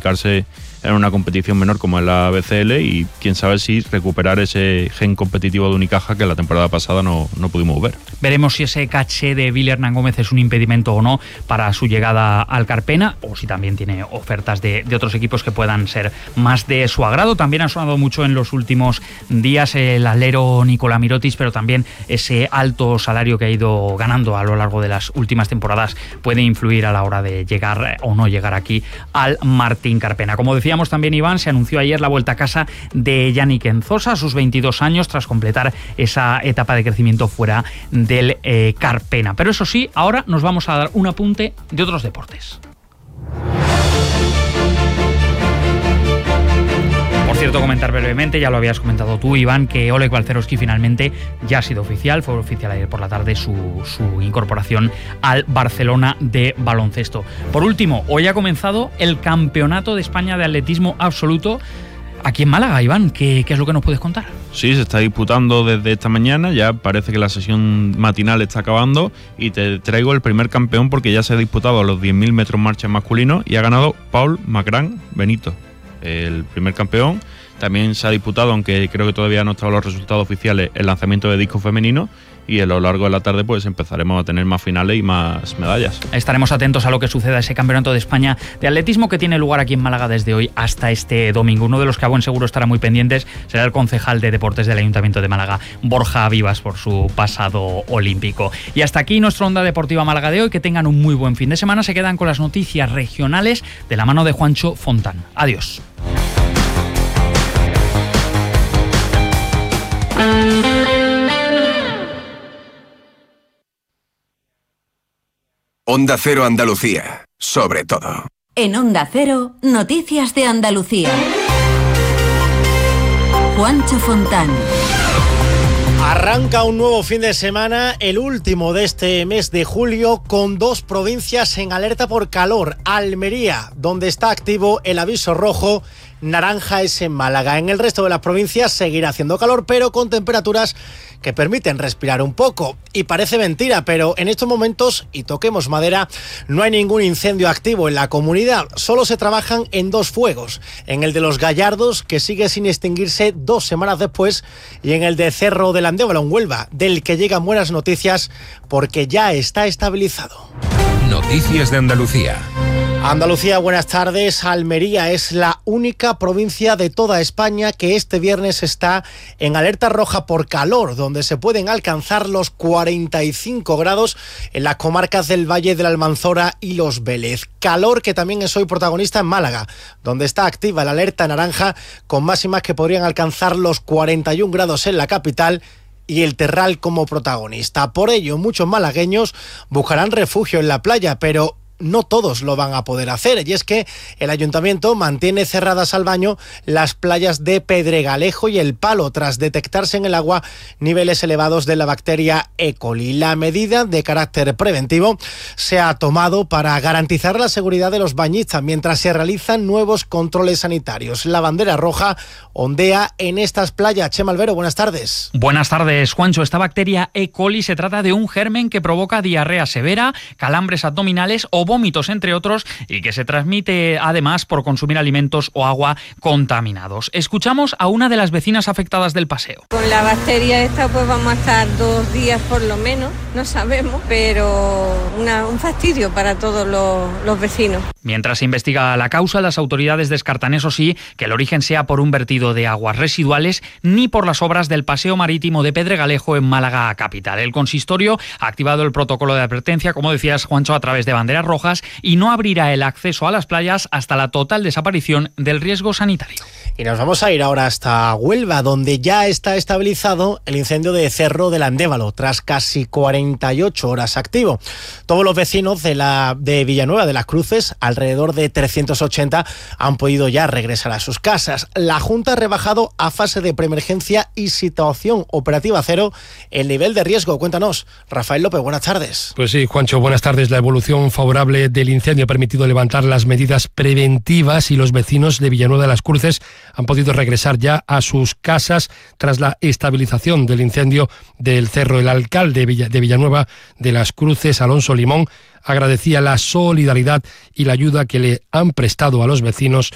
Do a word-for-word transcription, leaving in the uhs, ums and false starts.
ubicarse en una competición menor como es la B C L y quién sabe si recuperar ese gen competitivo de Unicaja que la temporada pasada no, no pudimos ver. Veremos si ese caché de Billy Hernán Gómez es un impedimento o no para su llegada al Carpena, o si también tiene ofertas de, de otros equipos que puedan ser más de su agrado. También ha sonado mucho en los últimos días el alero Nicolás Mirotic, pero también ese alto salario que ha ido ganando a lo largo de las últimas temporadas puede influir a la hora de llegar o no llegar aquí al Martín Carpena. Como decíamos también, Iván, se anunció ayer la vuelta a casa de Yannick Enzosa a sus veintidós años tras completar esa etapa de crecimiento fuera del eh, Carpena. Pero eso sí, ahora nos vamos a dar un apunte de otros deportes. Por cierto, comentar brevemente, ya lo habías comentado tú, Iván, que Oleg Balcerowski finalmente ya ha sido oficial, fue oficial ayer por la tarde su, su incorporación al Barcelona de baloncesto. Por último, hoy ha comenzado el Campeonato de España de Atletismo Absoluto aquí en Málaga. Iván, ¿qué, qué es lo que nos puedes contar? Sí, se está disputando desde esta mañana, ya parece que la sesión matinal está acabando y te traigo el primer campeón porque ya se ha disputado a los diez mil metros marcha masculino y ha ganado Paul Macrán Benito, el primer campeón. También se ha disputado, aunque creo que todavía no estaban los resultados oficiales, el lanzamiento de disco femenino y a lo largo de la tarde pues empezaremos a tener más finales y más medallas. Estaremos atentos a lo que suceda ese Campeonato de España de Atletismo que tiene lugar aquí en Málaga desde hoy hasta este domingo. Uno de los que a buen seguro estará muy pendientes será el concejal de Deportes del Ayuntamiento de Málaga, Borja Vivas, por su pasado olímpico. Y hasta aquí nuestra Onda Deportiva Málaga de hoy. Que tengan un muy buen fin de semana. Se quedan con las noticias regionales de la mano de Juancho Fontán. Adiós. Onda Cero Andalucía, sobre todo. En Onda Cero, noticias de Andalucía. Juancho Fontán. Arranca un nuevo fin de semana, el último de este mes de julio, con dos provincias en alerta por calor. Almería, donde está activo el aviso rojo, naranja es en Málaga. En el resto de las provincias seguirá haciendo calor, pero con temperaturas que permiten respirar un poco. Y parece mentira, pero en estos momentos, y toquemos madera, no hay ningún incendio activo en la comunidad. Solo se trabajan en dos fuegos. En el de Los Gallardos, que sigue sin extinguirse dos semanas después, y en el de Cerro del Andévalo, en Huelva, del que llegan buenas noticias porque ya está estabilizado. Noticias de Andalucía. Andalucía, buenas tardes. Almería es la única provincia de toda España que este viernes está en alerta roja por calor, donde se pueden alcanzar los cuarenta y cinco grados en las comarcas del Valle de la Almanzora y Los Vélez. Calor que también es hoy protagonista en Málaga, donde está activa la alerta naranja con máximas que podrían alcanzar los cuarenta y un grados en la capital y el Terral como protagonista. Por ello, muchos malagueños buscarán refugio en la playa, pero no todos lo van a poder hacer, y es que el ayuntamiento mantiene cerradas al baño las playas de Pedregalejo y El Palo tras detectarse en el agua niveles elevados de la bacteria E. coli. La medida de carácter preventivo se ha tomado para garantizar la seguridad de los bañistas mientras se realizan nuevos controles sanitarios. La bandera roja ondea en estas playas. Chema Albero, buenas tardes. Buenas tardes, Juancho. Esta bacteria E. coli se trata de un germen que provoca diarrea severa, calambres abdominales o vómitos, entre otros, y que se transmite además por consumir alimentos o agua contaminados. Escuchamos a una de las vecinas afectadas del paseo. Con la bacteria esta pues vamos a estar dos días por lo menos, no sabemos, pero una, un fastidio para todos los, los vecinos. Mientras se investiga la causa, las autoridades descartan, eso sí, que el origen sea por un vertido de aguas residuales ni por las obras del paseo marítimo de Pedregalejo en Málaga capital. El consistorio ha activado el protocolo de advertencia, como decías, Juancho, a través de banderas rojas y no abrirá el acceso a las playas hasta la total desaparición del riesgo sanitario. Y nos vamos a ir ahora hasta Huelva, donde ya está estabilizado el incendio de Cerro del Andévalo, tras casi cuarenta y ocho horas activo. Todos los vecinos de, la, de Villanueva de las Cruces, alrededor de trescientos ochenta, han podido ya regresar a sus casas. La Junta ha rebajado a fase de preemergencia y situación operativa cero el nivel de riesgo. Cuéntanos, Rafael López, buenas tardes. Pues sí, Juancho, buenas tardes. La evolución favorable del incendio ha permitido levantar las medidas preventivas y los vecinos de Villanueva de las Cruces han podido regresar ya a sus casas tras la estabilización del incendio del Cerro. El alcalde de Villanueva de las Cruces, Alonso Limón, agradecía la solidaridad y la ayuda que le han prestado a los vecinos